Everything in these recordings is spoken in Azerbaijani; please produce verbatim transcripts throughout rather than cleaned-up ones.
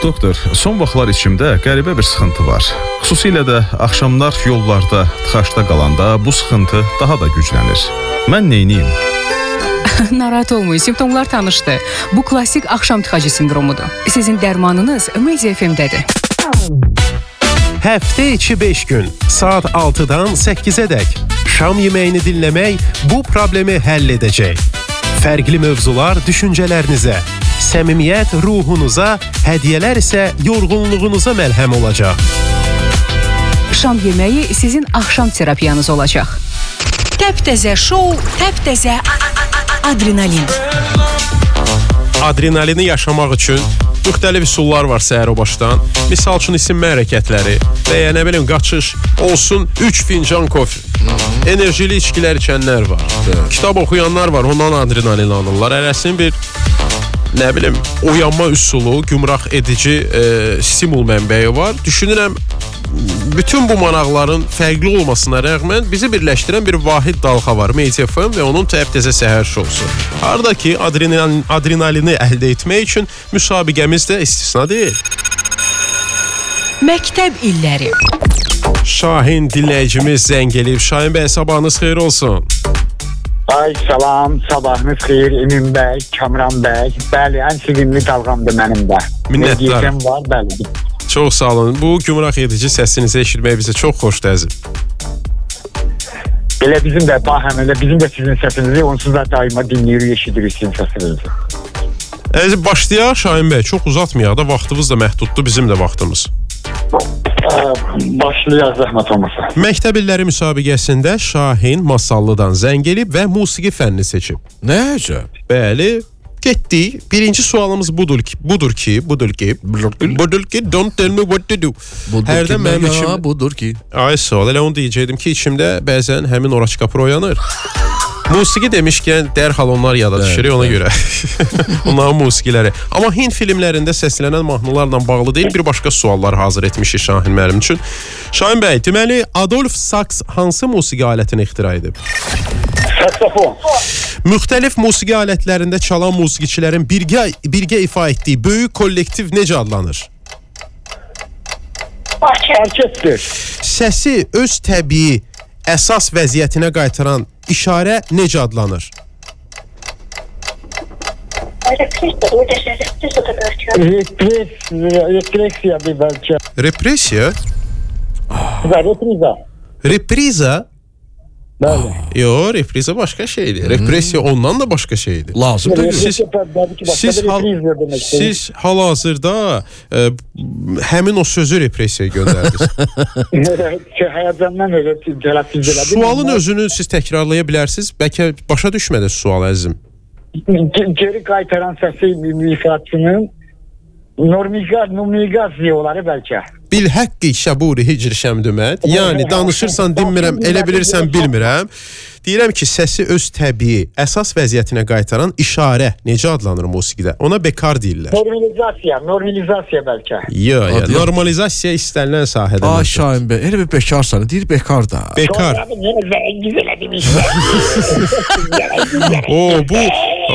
Doktor, son vaxtlar içimdə qəribə bir sıxıntı var. Xüsusilə də axşamlar yollarda, tıxaçda qalanda bu sıxıntı daha da güclənir. Mən neyniyim? Narahat olmayın, simptomlar tanışdı. Bu klasik axşam tıxacı sindromudur. Sizin dərmanınız Media F M-dədir. Həftə içi beş gün, saat altıdan səkkizə dək şam yeməyini dinləmək bu problemi həll edəcək. Fərqli mövzular düşüncələrinizə, səmimiyyət ruhunuza, hədiyyələr isə yorğunluğunuza məlhəm olacaq. Şam yeməyi sizin axşam terapiyanız olacaq. Təptəzə şou, təptəzə adrenalin. Adrenalini yaşamaq üçün müxtəlif üsullar var səhər o başdan. Misal üçün isinmə hərəkətləri və ya nə bilim qaçış olsun üç fincan kofe. Enerjili içkilər içənlər var. Kitab oxuyanlar var, ondan adrenalin alırlar. Ərəsin bir nə bilim oyanma üsulu, gümrah edici e, stimul mənbəyi var. Düşünürəm bütün bu maraqların fərqli olmasına rəğmən bizi birləşdirən bir vahid dalğa var. Media F M və onun təptəzə səhər şousu. Harada ki adrenalin, adrenalini əldə etmək üçün müsabiqəmiz də istisna deyil. Məktəb illəri. Şahin dinləyicimiz zəng eləyib. Şahin bəy, sabahınız xeyir olsun. Ay salam, sabahınız xeyir Emin bəy, Kamran bəy. Bəli, ən sevimli dalğamdır mənim də. Minnətdaram. Var, bəli. Çox sağ olun. Bu gümrah edici səsinizi eşitmək bizə çox xoşdur. Elə bizim də bahəmələ, bizim də sizin səsinizi onsuz da daima dinləyirik, eşidirik sizin səsinizi. Əziz, başlayaq Şahin bəy. Çox uzatmayaq da, vaxtımız da məhduddur, bizim də vaxtımız. Başlayaq zəhmət olmasa. Məktəb illəri müsabiqəsində Şahin Masallıdan zəng elib və musiqi fənni seçib. Nə əcəb? Bəli, getdik. Birinci sualımız budur ki, budur ki, budur ki, budur ki, don't tell me what to do. Hərdən mənim içim budur ki. Ay sağ ol, elə onu deyəcəkdim ki, içimdə bəzən həmin Oraç Kapır oyanır. Musiqi demişkən dərhal onlar yada düşür, ona görə. Onların musiqiləri. Amma Hind filmlərində səslənən mahnılarla bağlı deyil, bir başqa suallar hazır etmişik Şahin müəllim üçün. Şahin bəy, deməli Adolf Saks hansı musiqi alətini ixtira edib? Saksofon. Müxtəlif musiqi alətlərində çalan musiqiçilərin birgə, birgə ifa etdiyi böyük kollektiv necə adlanır? Orkestr. Səsi öz təbii əsas vəziyyətinə qaytaran işarə necə adlanır? Represiya bir bəlkə. Represiya? Repriza. Repriza? Bəli. Yo, repriza başqa şeydir. Hmm. Represiya ondan da başqa şeydir. Lazımdır. Siz, siz, hal, siz hal-hazırda e, həmin o sözü represiya göndərdiniz. Həyəcandan elə tələffüz elədim. Sualın özünü siz təkrarlaya bilərsiniz. Bəlkə başa düşmədi sual əzizim. Geri qaytaran səsi ifaçının normalizasiyaları bəlkə. Bil həqqi şəburi hicr şəmdümət. Yəni danışırsan dinmirəm, elə bilirsən bilmirəm. Deyirəm ki, səsi öz təbii, əsas vəziyyətinə qaytaran işarə necə adlanır musiqidə? Ona bekar deyirlər. Normalizasiya, normalizasiya bəlkə. Yo, yo, normalizasiya istənilən sahədə. Ay Şahin bəy, elə bir bekarsan, deyir bekar da. Bekar. O, bu...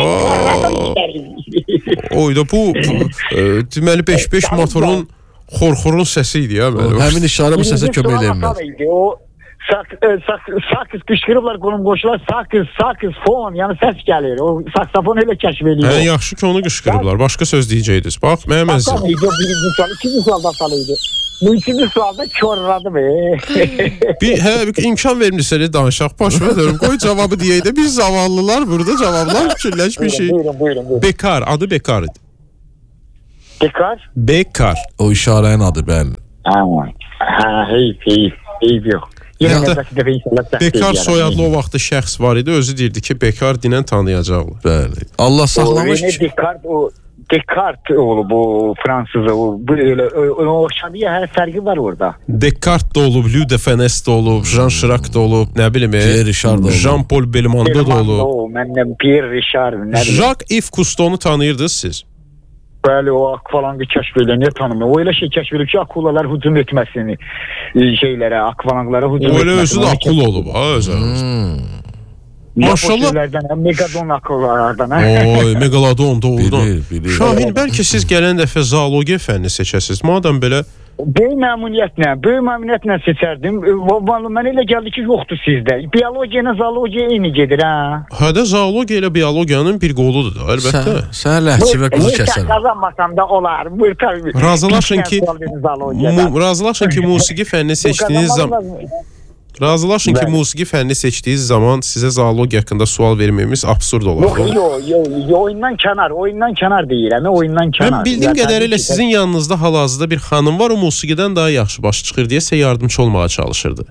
Oy da bu, deməli beş beş motorun xorxorun səsi idi ya. Həmin işarə bu səsə kömək eləyirlər. O sakız qışqırıblar qonum qoşular, sakız, sakız, fon, yəni səs gəlir. O saksafon elə kəşf edir. Hə, yaxşı ki onu qışqırıblar. Başqa söz deyəcəydiniz. Bax, mənim əzizim. Birinci sual, ikinci sual basalıydı. Bu ikinci sualda körradı be. Bir, hə, bir imkan vermişsiniz danışaq. Baş verirəm. Qoy cavabı deyək də biz zavallılar burada cavablar fikirləşmişik. Buyurun, buyurun, buyurun. Bekar, adı Bekar idi. Bekar? Bekar. O işarənin adı bəli. Aman. Hə, heyf, heyf, heyf yox. Bekar soyadlı o vaxtda şəxs var idi, özü deyirdi ki, Bekar dinən tanıyacaqlar. Bəli. Allah saxlamış ki. Descartes o Descartes olub o Fransızı, o böyle o şabiyə hər fərqi var orada. Descartes da olub, Louis de Funès da olub, Jean Chirac da olub, nə bilim, Pierre Richard da olub, Jean-Paul Belmondo da olub. Məndən Pierre Richard, nə bilim. Jacques-Yves Cousteau'nu tanıyırdınız siz? Bəli, o akvalangı kəşf edən, niyə tanımıyor? O elə şey kəşf edib ki, akulalar hücum etməsini, şeylərə, akvalanglara hücum etməsini. O elə özü də akul olub, ha, özü. Maşallah. Megadon akıllardan. Oy, Megalodon doğrudan. Bilir, bilir. Şahin, bəlkə siz gələn dəfə zoologiya fənni seçəsiniz. Madəm belə Böyük məmnuniyyətlə, böyük məmnuniyyətlə seçərdim. Vallahi mənə elə gəldi ki, yoxdur sizdə. Biologiya ilə zoologiya eyni gedir, ha. Hə də zoologiya ilə biologiyanın bir qoludur da, əlbəttə. Sən ləhçi və quzu kəsən. Qazanmasam da olar. Buyur tabii. Razılaşın ki, mu, razılaşın ki, musiqi fənni seçdiyiniz zaman Razılaşın ki, musiqi fənni seçdiyiniz zaman sizə zoologiya haqqında sual verməyimiz absurd olar. Yox, yox, yox, oyundan kənar, oyundan kənar deyirəm, oyundan kənar. Mən bildiyim qədərilə sizin yanınızda hal-hazırda bir xanım var, o musiqidən daha yaxşı baş çıxır deyə sizə yardımcı olmağa çalışırdı.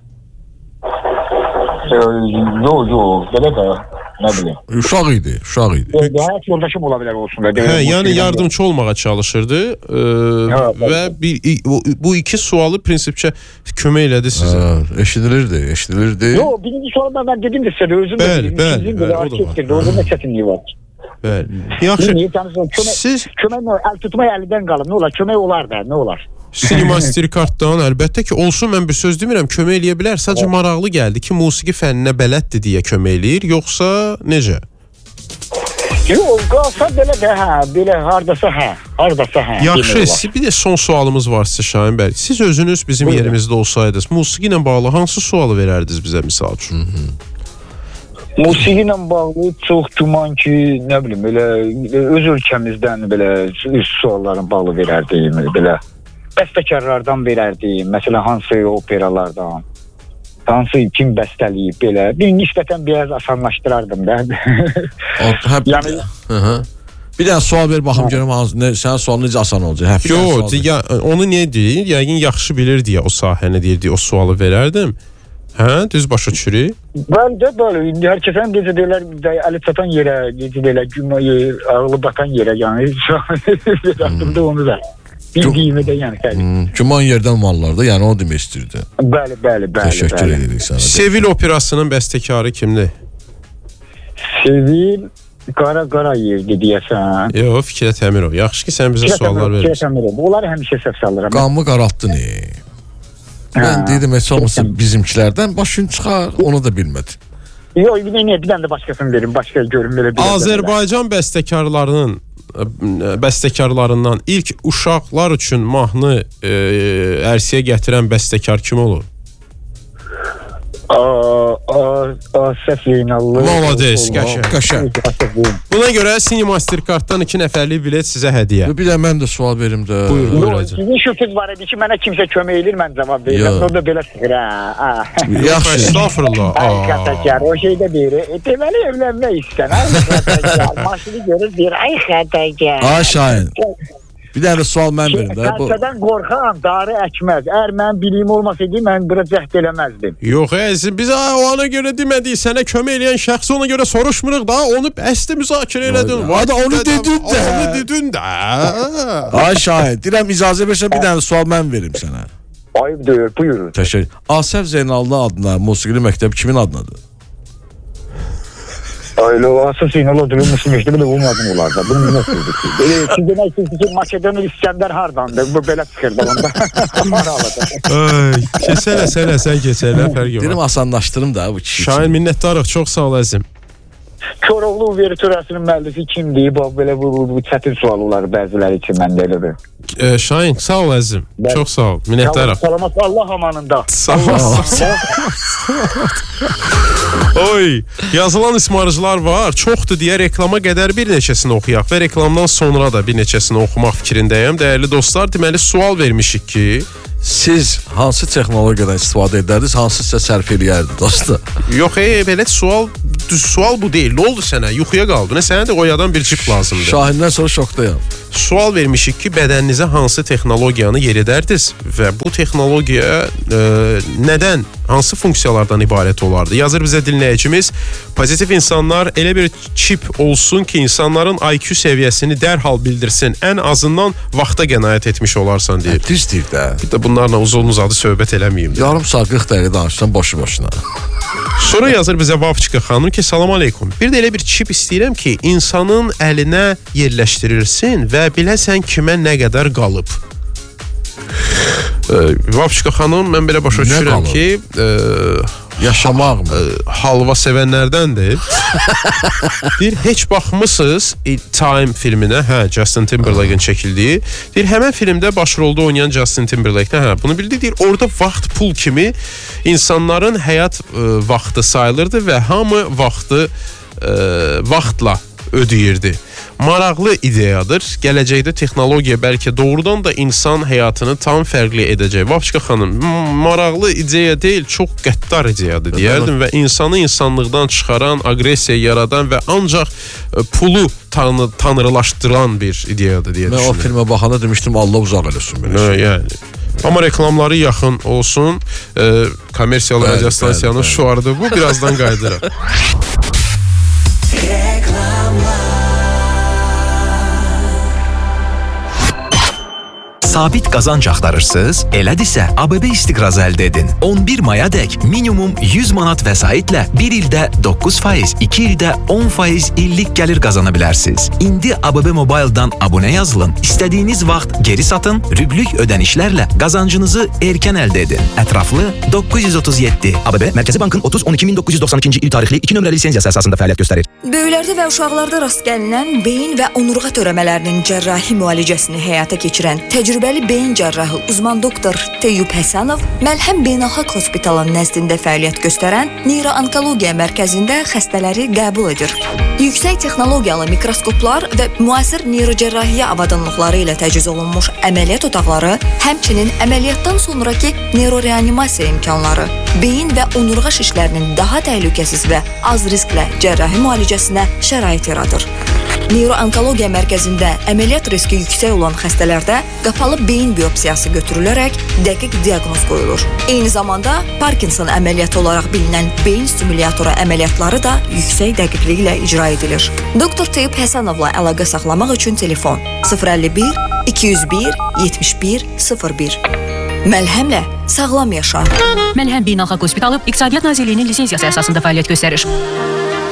Yox, yox, belə də, nə bilim. Uşaq idi, uşaq idi. Həyat yoldaşım ola bilər olsun da. Hə, yəni yardımcı olmağa çalışırdı e, və bir, bu iki sualı prinsipcə kömək elədi sizə. Hə, eşidilirdi, eşidilirdi. Yox, birinci sualda mən dedim də sizə, özüm də dedim. Bəli, bəli, o da var. Orada nə çətinliyi var? Bəli. Yaxşı, siz... Kömək əl tutmaq əlidən qalıb, nə olar? Kömək olar da, nə olar? Cinemastercarddan əlbəttə ki, olsun, mən bir söz demirəm, kömək eləyə bilər. Sadəcə maraqlı gəldi ki, musiqi fənninə bələddir deyə kömək eləyir, yoxsa necə? Yox, qalsa belə də, hə, belə hardasa hə, hardasa hə. Yaxşı, bir də son sualımız var sizə Şahin bəy. Siz özünüz bizim Buyurun. yerimizdə olsaydınız, musiqi ilə bağlı hansı sualı verərdiniz bizə misal üçün? Musiqi ilə bağlı çox güman ki, nə bilim, belə öz ölkəmizdən belə sualların bağlı verərdim, belə bəstəkarlardan verərdim, məsələn, hansı operalardan, hansı kim bəstəliyib, belə, bir nisbətən biraz asanlaşdırardım da. Yəni, bir dənə sual ver, baxım görüm, sənin sualın necə asan olacaq? Yox, onu niyə deyir? Yəqin yaxşı bilir deyə o sahəni deyir, o sualı verərdim. Hə, düz başa düşürük? Bəli, bəli, indi hər kəsən necə deyirlər, əli çatan yerə, necə deyirlər, ağlı batan yerə, yəni, verərdim onu da. Bildiyimi də yəni təbii. Güman yerdən mallarda, yəni o demək istəyirdi. Bəli, bəli, bəli. Təşəkkür edirik sənə. Sevil operasının bəstəkarı kimdir? Sevil Qara Qarayevdir deyəsən. Yox, Fikrət Əmirov. Yaxşı ki, sən bizə suallar verirsən. Fikrət Əmirov. Onları həmişə səhv salıram. Qanmı qaraltdın, e. Mən dedim, heç olmasa bizimkilərdən başın çıxar, onu da bilmədim. Yox, bir dənə də başqasını verim, başqa görüm belə. Azərbaycan bəstəkarlarının bəstəkarlarından ilk uşaqlar üçün mahnı e, ərsiyə gətirən bəstəkar kim olur? Asəf Zeynallı. Malades, qəşəng. Buna görə Cinemastercarddan iki nəfərlik bilet sizə hədiyyə. Bir də mən də sual verim də. Buyur, buyur. Sizin şübhəniz var idi ki, mənə kimsə kömək edir, mən cavab verirəm. O da belə çıxır, hə. Yaxşı, estağfurullah. Ay xətəkar, o şeydə deyir, deməli evlənmək istən, ay xətəkar. Maşını görür, deyir, ay xətəkar. Ay Şahin. Bir dənə sual mən verim də. Xərçədən qorxan, darı əkməz. Əgər mən biliyim olmasaydı, mən bura cəhd eləməzdim. Yox, əzizim, biz o ana görə demədik, sənə kömək eləyən şəxsi ona görə soruşmuruq da, onu bəsdə müzakirə elədin. Hadi onu dedin də. Onu dedin də. Ay Şahin, deyirəm, icazə versən bir dənə sual mən verim sənə. Ayıbdır, buyurun. Təşəkkür. Asəf Zeynallı adına musiqili məktəb kimin adındadır? Öyle asıl Zeynallı duyulmuşsun mektəbi də bunun adını olar da. Bunu nasıl dedik? Siz demək ki, Makedoniya İskəndər hardandır? Bu belə çıxırdı onda. Ay, keçələ, sənə, sən keçələ, fərq yox. Deyirəm, asanlaşdırım da bu kişi. Şahin, minnətdarıq, çox sağ ol əzim. Koroğlu Uvertürəsinin müəllifi kimdir? Bax, belə bu, bu, bu çətin sual olar bəziləri üçün məndə elədir. E, Şahin, sağ ol əzim. Bəli. Çox sağ ol, minnətdarıq. Salamat, Allah amanında. Sağ ol. Oy, yazılan ismarıcılar var, çoxdur deyə reklama qədər bir neçəsini oxuyaq və reklamdan sonra da bir neçəsini oxumaq fikrindəyəm. Dəyərli dostlar, deməli sual vermişik ki, siz hansı texnologiyadan istifadə edərdiniz, hansı sizə sərf eləyərdi dostlar? Yox, ey, belə sual, düz sual bu deyil. Nə oldu sənə? Yuxuya qaldı. Nə, sənə də oyadan bir cip lazımdır. Şahindən sonra şokdayam. Sual vermişik ki, bədəninizə hansı texnologiyanı yer edərdiniz və bu texnologiya e, nədən, hansı funksiyalardan ibarət olardı? Yazır bizə dinləyicimiz, pozitiv insanlar elə bir çip olsun ki, insanların I Q səviyyəsini dərhal bildirsin, ən azından vaxta qənaət etmiş olarsan deyir. Düz deyir də. Bir də bunlarla uzun uzadı söhbət eləməyim. De. Yarım saat qırx dəqiqə danışsan boşu boşuna. Sonra yazır bizə Vavçika xanım ki, salam aleykum. Bir də elə bir çip istəyirəm ki, insanın əlinə yerləşdirirsin və biləsən kimə nə qədər qalıb. Ee, Vavçika xanım, mən belə başa düşürəm ki, e, Yaşamaq mı? Ə, halva sevənlərdəndir. Deyir, heç baxmısınız Time filminə, hə, Justin Timberlake'in çəkildiyi. Deyir, həmən filmdə başrolda oynayan Justin Timberlake'dən, hə, bunu bildi. Deyir, orada vaxt pul kimi insanların həyat ə, vaxtı sayılırdı və hamı vaxtı ə, vaxtla ödəyirdi. Maraqlı ideyadır. Gələcəkdə texnologiya bəlkə doğrudan da insan həyatını tam fərqli edəcək. Vapşika xanım, maraqlı ideya deyil, çox qəddar ideyadır deyərdim və insanı insanlıqdan çıxaran, agresiya yaradan və ancaq pulu tanı, tanrılaşdıran bir ideyadır deyə düşünürəm. Mən o filmə baxanda demişdim, Allah uzaq eləsin belə şey. Yəni. Amma reklamları yaxın olsun. E, kommersial radiostansiyanın şuarıdır bu. Birazdan qayıdırıq. Sabit qazanc axtarırsınız? Elədirsə, A B B istiqrazı əldə edin. on bir mayadək minimum yüz manat vəsaitlə bir ildə doqquz faiz, iki ildə on faiz illik gəlir qazana bilərsiniz. İndi A B B Mobile'dan abunə yazılın, istədiyiniz vaxt geri satın, rüblük ödənişlərlə qazancınızı erkən əldə edin. Ətraflı doqquz yüz otuz yeddi. A B B Mərkəzi Bankın otuz on iki min doqquz yüz doxsan ikinci il tarixli iki nömrəli lisenziyası əsasında fəaliyyət göstərir. Böyüklərdə və uşaqlarda rast gəlinən beyin və onurğa törəmələrinin cərrahi müalicəsini həyata keçirən təcrübəli beyin cərrahı uzman doktor Teyyub Həsənov Məlhəm Beynəlxalq Hospitalın nəzdində fəaliyyət göstərən Neyroankologiya mərkəzində xəstələri qəbul edir. Yüksək texnologiyalı mikroskoplar və müasir neyrocərrahiyyə avadanlıqları ilə təchiz olunmuş əməliyyat otaqları, həmçinin əməliyyatdan sonraki neyroreanimasiya imkanları, beyin və onurğa şişlərinin daha təhlükəsiz və az risklə cərrahi müalicəsinə şərait yaradır. Neyroankologiya mərkəzində əməliyyat riski yüksək olan xəstələrdə qapalı beyin biopsiyası götürülərək dəqiq diaqnoz qoyulur. Eyni zamanda Parkinson əməliyyatı olaraq bilinən beyin stimulatoru əməliyyatları da yüksək dəqiqliklə icra edilir. doktor Teyyub Həsənovla əlaqə saxlamaq üçün telefon sıfır əlli bir iki yüz bir yetmiş bir sıfır bir. Məlhəmlə sağlam yaşa. Məlhəm Beynəlxalq Hospitalı İqtisadiyyat Nazirliyinin lisenziyası əsasında fəaliyyət göstərir.